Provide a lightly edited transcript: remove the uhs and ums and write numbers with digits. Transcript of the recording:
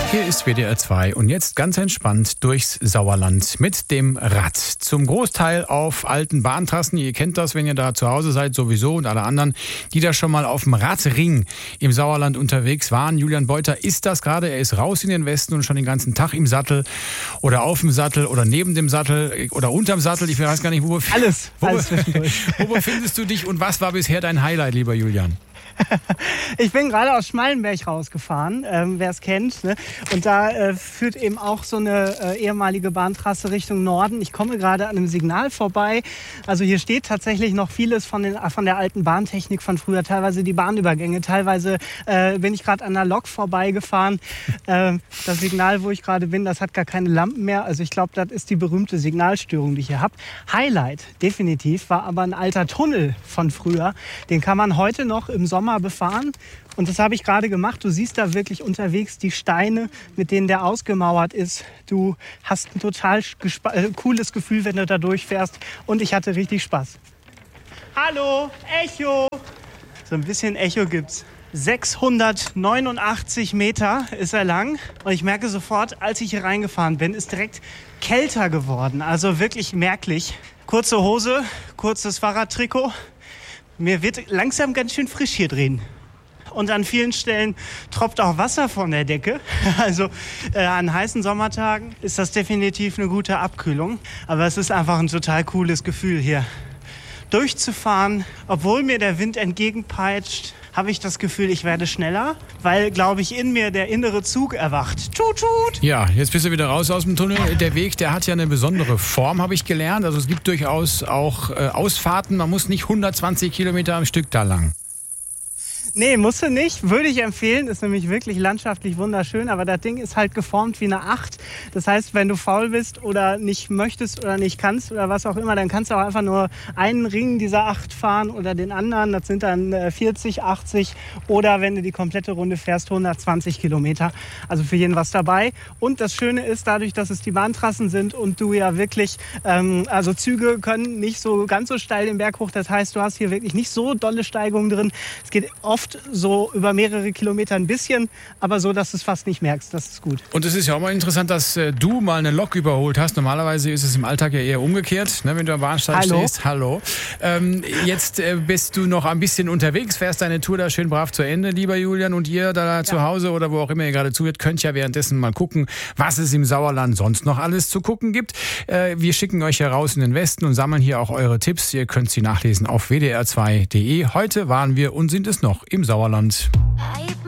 Hier ist WDR 2 und jetzt ganz entspannt durchs Sauerland mit dem Rad. Zum Großteil auf alten Bahntrassen. Ihr kennt das, wenn ihr da zu Hause seid sowieso, und alle anderen, die da schon mal auf dem Radring im Sauerland unterwegs waren. Julian Beuter ist das gerade. Er ist raus in den Westen und schon den ganzen Tag im Sattel oder auf dem Sattel oder neben dem Sattel oder unterm Sattel. Ich weiß gar nicht, wo befindest du dich und was war bisher dein Highlight, lieber Julian? Ich bin gerade aus Schmallenberg rausgefahren, wer es kennt. Ne? Und da führt eben auch so eine ehemalige Bahntrasse Richtung Norden. Ich komme gerade an einem Signal vorbei. Also hier steht tatsächlich noch vieles von der alten Bahntechnik von früher. Teilweise die Bahnübergänge, teilweise bin ich gerade an einer Lok vorbeigefahren. Das Signal, wo ich gerade bin, das hat gar keine Lampen mehr. Also ich glaube, das ist die berühmte Signalstörung, die ich hier habe. Highlight, definitiv, war aber ein alter Tunnel von früher. Den kann man heute noch im Sommer befahren. Und das habe ich gerade gemacht. Du siehst da wirklich unterwegs die Steine, mit denen der ausgemauert ist. Du hast ein total cooles Gefühl, wenn du da durchfährst. Und ich hatte richtig Spaß. Hallo, Echo! So ein bisschen Echo gibt's. 689 Meter ist er lang. Und ich merke sofort, als ich hier reingefahren bin, ist direkt kälter geworden. Also wirklich merklich. Kurze Hose, kurzes Fahrradtrikot. Mir wird langsam ganz schön frisch hier drin. Und an vielen Stellen tropft auch Wasser von der Decke. Also an heißen Sommertagen ist das definitiv eine gute Abkühlung. Aber es ist einfach ein total cooles Gefühl hier durchzufahren. Obwohl mir der Wind entgegenpeitscht, habe ich das Gefühl, ich werde schneller, weil, glaube ich, in mir der innere Zug erwacht. Tut, tut! Ja, jetzt bist du wieder raus aus dem Tunnel. Der Weg, der hat ja eine besondere Form, habe ich gelernt. Also es gibt durchaus auch Ausfahrten. Man muss nicht 120 Kilometer am Stück da lang. Nee, musst du nicht. Würde ich empfehlen. Ist nämlich wirklich landschaftlich wunderschön. Aber das Ding ist halt geformt wie eine 8. Das heißt, wenn du faul bist oder nicht möchtest oder nicht kannst oder was auch immer, dann kannst du auch einfach nur einen Ring dieser 8 fahren oder den anderen. Das sind dann 40, 80 oder wenn du die komplette Runde fährst, 120 Kilometer. Also für jeden was dabei. Und das Schöne ist, dadurch, dass es die Bahntrassen sind und du ja wirklich, also Züge können nicht so ganz so steil den Berg hoch. Das heißt, du hast hier wirklich nicht so dolle Steigungen drin. Es geht oft so über mehrere Kilometer ein bisschen, aber so, dass du es fast nicht merkst. Das ist gut. Und es ist ja auch mal interessant, dass du mal eine Lok überholt hast. Normalerweise ist es im Alltag ja eher umgekehrt, ne, wenn du am Bahnsteig stehst. Hallo. Jetzt bist du noch ein bisschen unterwegs, fährst deine Tour da schön brav zu Ende, lieber Julian. Und ihr da zu Hause oder wo auch immer ihr gerade zuhört, könnt ja währenddessen mal gucken, was es im Sauerland sonst noch alles zu gucken gibt. Wir schicken euch heraus in den Westen und sammeln hier auch eure Tipps. Ihr könnt sie nachlesen auf wdr2.de. Heute waren wir und sind es noch im Sauerland.